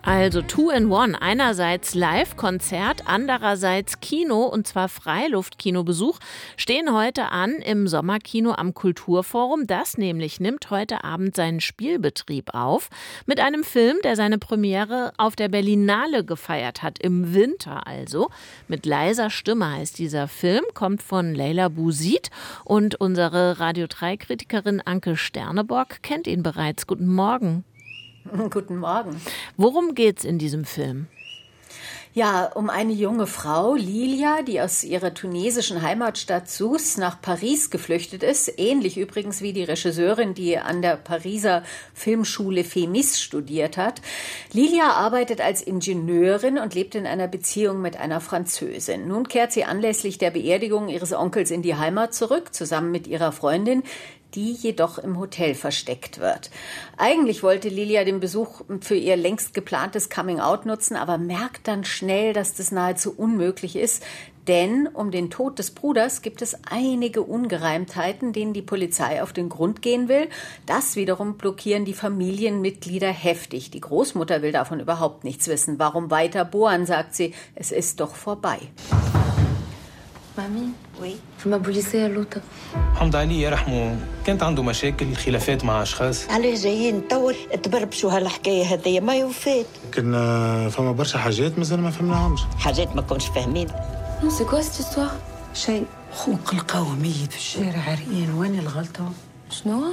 Also Two in One, einerseits Live-Konzert, andererseits Kino, und zwar Freiluftkinobesuch, stehen heute an im Sommerkino am Kulturforum. Das nämlich nimmt heute Abend seinen Spielbetrieb auf mit einem Film, der seine Premiere auf der Berlinale gefeiert hat, im Winter also. Mit leiser Stimme heißt dieser Film, kommt von Leila Bouzid und unsere Radio 3-Kritikerin Anke Sterneborg kennt ihn bereits. Guten Morgen. Guten Morgen. Worum geht's in diesem Film? Ja, um eine junge Frau, Lilia, die aus ihrer tunesischen Heimatstadt Sousse nach Paris geflüchtet ist. Ähnlich übrigens wie die Regisseurin, die an der Pariser Filmschule FEMIS studiert hat. Lilia arbeitet als Ingenieurin und lebt in einer Beziehung mit einer Französin. Nun kehrt sie anlässlich der Beerdigung ihres Onkels in die Heimat zurück, zusammen mit ihrer Freundin, die jedoch im Hotel versteckt wird. Eigentlich wollte Lilia den Besuch für ihr längst geplantes Coming-out nutzen, aber merkt dann schnell, dass das nahezu unmöglich ist, denn um den Tod des Bruders gibt es einige Ungereimtheiten, denen die Polizei auf den Grund gehen will. Das wiederum blockieren die Familienmitglieder heftig. Die Großmutter will davon überhaupt nichts wissen. Warum weiter bohren, sagt sie, es ist doch vorbei. مامي فما بوليسية لوطة حمد علي يرحمه كانت عنده مشاكل خلافات مع أشخاص عليه جايين تو تبربشوا هالحكاية هذيا ما يوفات لكن فما برشا حاجات مازال ما فهمناهمش حاجات ما كناش فاهمين نو سي كوا سيت استوار شيء خوك لقاوه ميت في الشارع عريان وين الغلطة شنو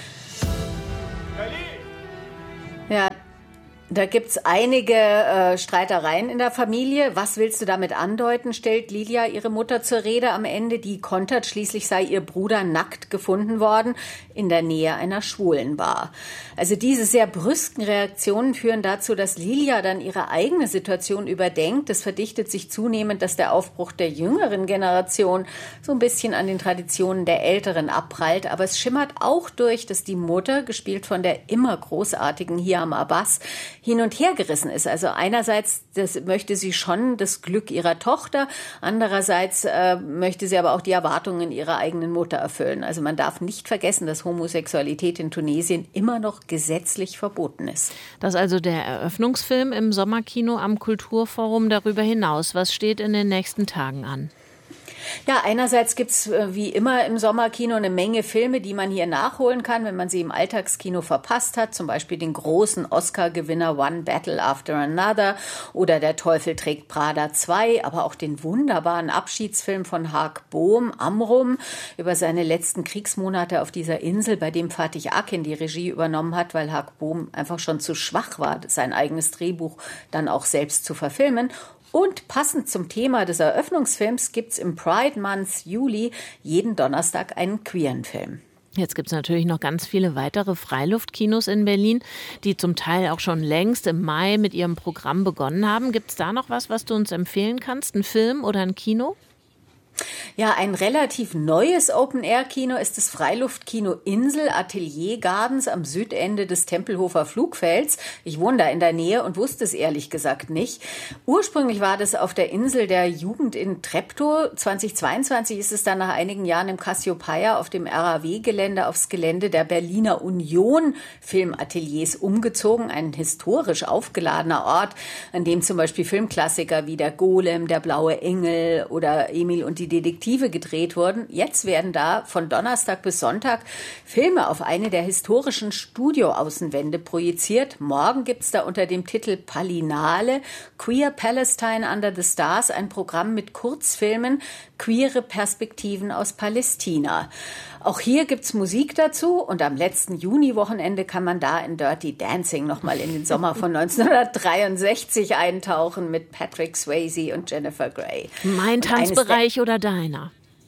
Ja, da gibt's einige Streitereien in der Familie. Was willst du damit andeuten, stellt Lilia ihre Mutter zur Rede am Ende. Die kontert, schließlich sei ihr Bruder nackt gefunden worden in der Nähe einer Schwulenbar. Also diese sehr brüsken Reaktionen führen dazu, dass Lilia dann ihre eigene Situation überdenkt. Es verdichtet sich zunehmend, dass der Aufbruch der jüngeren Generation so ein bisschen an den Traditionen der Älteren abprallt. Aber es schimmert auch durch, dass die Mutter, gespielt von der immer großartigen Hiam Abbas, hin und her gerissen ist. Also einerseits möchte sie schon das Glück ihrer Tochter, andererseits möchte sie aber auch die Erwartungen ihrer eigenen Mutter erfüllen. Also man darf nicht vergessen, dass Homosexualität in Tunesien immer noch gesetzlich verboten ist. Das ist also der Eröffnungsfilm im Sommerkino am Kulturforum. Darüber hinaus, was steht in den nächsten Tagen an? Ja, einerseits gibt's wie immer im Sommerkino eine Menge Filme, die man hier nachholen kann, wenn man sie im Alltagskino verpasst hat. Zum Beispiel den großen Oscar-Gewinner One Battle After Another oder Der Teufel trägt Prada 2, aber auch den wunderbaren Abschiedsfilm von Haak Bohm, Amrum, über seine letzten Kriegsmonate auf dieser Insel, bei dem Fatih Akin die Regie übernommen hat, weil Haak Bohm einfach schon zu schwach war, sein eigenes Drehbuch dann auch selbst zu verfilmen. Und passend zum Thema des Eröffnungsfilms gibt's im Pride Month Juli jeden Donnerstag einen queeren Film. Jetzt gibt's natürlich noch ganz viele weitere Freiluftkinos in Berlin, die zum Teil auch schon längst im Mai mit ihrem Programm begonnen haben. Gibt's da noch was du uns empfehlen kannst? Ein Film oder ein Kino? Ja, ein relativ neues Open-Air-Kino ist das Freiluftkino Insel Atelier Gardens am Südende des Tempelhofer Flugfelds. Ich wohne da in der Nähe und wusste es ehrlich gesagt nicht. Ursprünglich war das auf der Insel der Jugend in Treptow. 2022 ist es dann nach einigen Jahren im Cassiopeia auf dem RAW-Gelände aufs Gelände der Berliner Union Filmateliers umgezogen. Ein historisch aufgeladener Ort, an dem zum Beispiel Filmklassiker wie Der Golem, Der blaue Engel oder Emil und die Detektive gedreht wurden. Jetzt werden da von Donnerstag bis Sonntag Filme auf eine der historischen Studioaußenwände projiziert. Morgen gibt's da unter dem Titel Palinale Queer Palestine Under the Stars ein Programm mit Kurzfilmen, queere Perspektiven aus Palästina. Auch hier gibt's Musik dazu und am letzten Juni-Wochenende kann man da in Dirty Dancing nochmal in den Sommer von 1963 eintauchen mit Patrick Swayze und Jennifer Grey. Mein Tanzbereich oder deiner?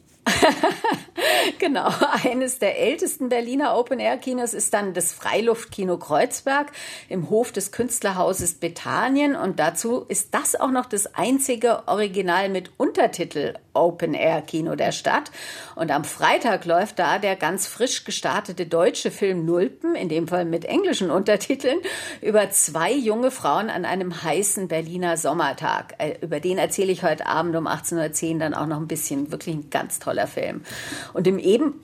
Genau, eines der ältesten Berliner Open-Air-Kinos ist dann das Freiluftkino Kreuzberg im Hof des Künstlerhauses Bethanien und dazu ist das auch noch das einzige Original mit Untertitel Open-Air-Kino der Stadt. Und am Freitag läuft da der ganz frisch gestartete deutsche Film Nulpen, in dem Fall mit englischen Untertiteln, über zwei junge Frauen an einem heißen Berliner Sommertag. Über den erzähle ich heute Abend um 18:10 Uhr dann auch noch ein bisschen. Wirklich ein ganz toller Film. Und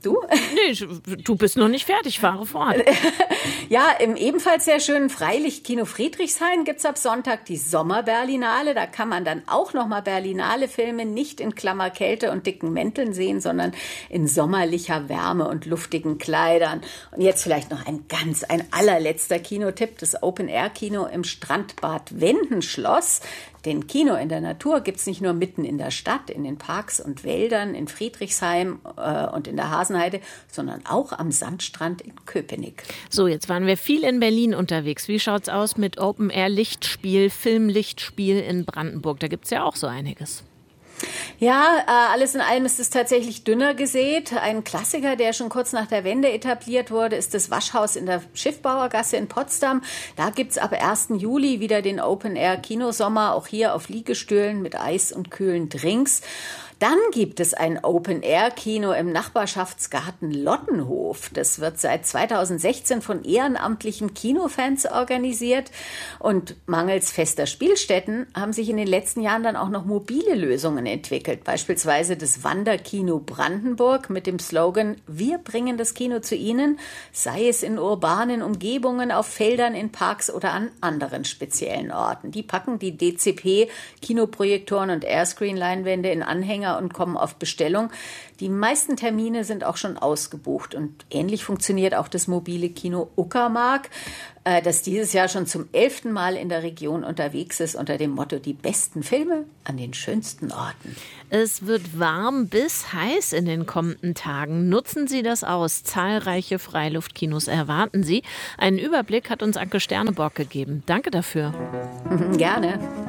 Du? Nee, du bist noch nicht fertig, fahre fort. Ja, im ebenfalls sehr schönen Freilichtkino Friedrichshain gibt's ab Sonntag die Sommerberlinale. Da kann man dann auch nochmal Berlinale-Filme nicht in Klammerkälte und dicken Mänteln sehen, sondern in sommerlicher Wärme und luftigen Kleidern. Und jetzt vielleicht noch ein allerletzter Kinotipp, das Open-Air-Kino im Strandbad Wendenschloss. Denn Kino in der Natur gibt's nicht nur mitten in der Stadt, in den Parks und Wäldern, in Friedrichshain und in der Hasenheide, sondern auch am Sandstrand in Köpenick. So, jetzt waren wir viel in Berlin unterwegs. Wie schaut's aus mit Open-Air-Lichtspiel, Filmlichtspiel in Brandenburg? Da gibt's ja auch so einiges. Ja, alles in allem ist es tatsächlich dünner gesät. Ein Klassiker, der schon kurz nach der Wende etabliert wurde, ist das Waschhaus in der Schiffbauergasse in Potsdam. Da gibt's ab 1. Juli wieder den Open-Air-Kinosommer, auch hier auf Liegestühlen mit Eis und kühlen Drinks. Dann gibt es ein Open-Air-Kino im Nachbarschaftsgarten Lottenhof. Das wird seit 2016 von ehrenamtlichen Kinofans organisiert. Und mangels fester Spielstätten haben sich in den letzten Jahren dann auch noch mobile Lösungen entwickelt. Beispielsweise das Wanderkino Brandenburg mit dem Slogan „Wir bringen das Kino zu Ihnen", sei es in urbanen Umgebungen, auf Feldern, in Parks oder an anderen speziellen Orten. Die packen die DCP-Kinoprojektoren und Airscreen-Leinwände in Anhänger und kommen auf Bestellung. Die meisten Termine sind auch schon ausgebucht. Und ähnlich funktioniert auch das mobile Kino Uckermark, das dieses Jahr schon zum 11. Mal in der Region unterwegs ist unter dem Motto „Die besten Filme an den schönsten Orten". Es wird warm bis heiß in den kommenden Tagen. Nutzen Sie das aus. Zahlreiche Freiluftkinos erwarten Sie. Einen Überblick hat uns Anke Sterneborg gegeben. Danke dafür. Gerne.